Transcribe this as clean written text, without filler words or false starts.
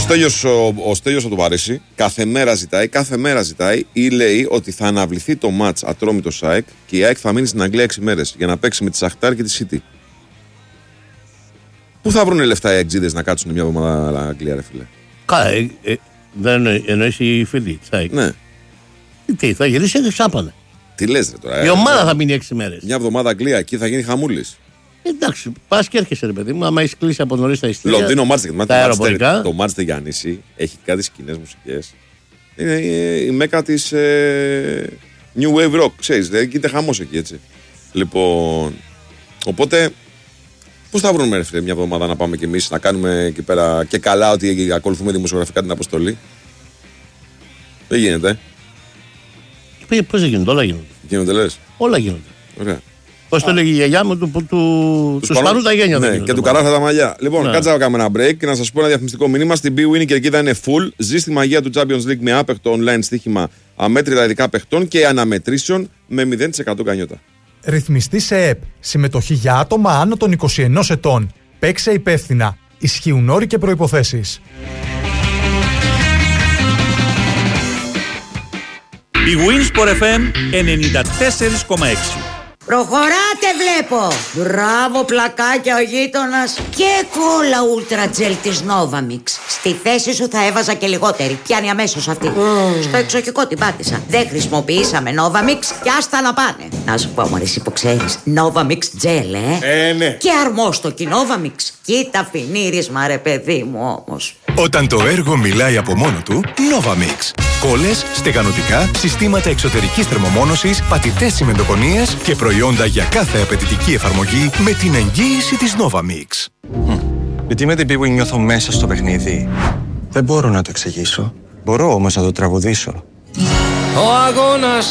Ο Στέλιος από το Παρίσι κάθε μέρα ζητάει ή λέει ότι θα αναβληθεί το μάτς Ατρόμητος ΑΕΚ και η ΑΕΚ θα μείνει στην Αγγλία 6 μέρες για να παίξει με τη Σαχτάρ και τη City. Πού θα βρουν λεφτά οι αεξίδες να κάτσουν μια εβδομάδα Αγγλία, ρε φίλε? Καλά, δεν εννοείς οι φίλοι της ΑΕΚ. Ναι. Τι, θα γυρίσει εξάπανα. Τι λες, ρε τώρα? Η ομάδα θα μείνει 6 μέρες. Μια εβδομάδα Αγγλία, εκεί θα γίνει χαμούλης. Εντάξει, πας και έρχεσαι, ρε παιδί μου. Άμα έχεις κλείσει από νωρίς τα εισιτήρια. Λονδίνο, Μάντσεστερ. Το Μάντσεστερ Γιάννηση έχει κάτι σκηνές μουσικές. Είναι η μέκα της New Wave Rock. Ξέρεις, δεν γίνεται χαμός εκεί, έτσι. Λοιπόν, οπότε, πώς θα βρούμε, ρε φίλε, μια εβδομάδα να πάμε κι εμείς να κάνουμε εκεί πέρα και καλά ότι ακολουθούμε δημοσιογραφικά την αποστολή? Δεν γίνεται. Πώς δεν γίνονται, όλα γίνονται. Γίνονται, λες? Όλα γίνονται. Ωραία. Πώς το λέγει η γιαγιά μου, του σπανού τα γένια. Ναι, και του καράθα τα μαλλιά. Λοιπόν, κάτσα να κάνουμε ένα break και να σας πω ένα διαφημιστικό μήνυμα. Στην BWIN η κερκίδα είναι full. Ζει στη μαγεία του Champions League με άπεχτο online στοίχημα, αμέτρητα ειδικά παιχτών και αναμετρήσεων με 0% κανιότα. Ρυθμιστή σε ΕΠ. Συμμετοχή για άτομα άνω των 21 ετών. Παίξε υπεύθυνα. Ισχύουν όροι και προϋποθέσεις. Η Winsport FM 94,6. Προχωράτε βλέπω. Μπράβο πλακάκια ο γείτονας. Και κόλλα Ultra Gel της Novamix. Στη θέση σου θα έβαζα και λιγότερη. Πιάνει αμέσως αυτή. Στο εξοχικό την πάτησα. Δεν χρησιμοποιήσαμε Novamix και άστα να πάνε. Να σου πω μωρές που ξέρεις, Novamix Gel Ναι. Και αρμόστοκι Novamix. Κοίτα φινίρισμα ρε παιδί μου όμως. Όταν το έργο μιλάει από μόνο του, Novamix. Κόλλες, στεγανοτικά, συστήματα εξωτερικής θερμομόνωσης, πατητές τσιμεντοκονίες και προϊόντα για κάθε απαιτητική εφαρμογή με την εγγύηση της Novamix. Γιατί με την BWIN νιώθω μέσα στο παιχνίδι. Δεν μπορώ να το εξηγήσω. Μπορώ όμως να το τραγουδήσω. Ο αγώνας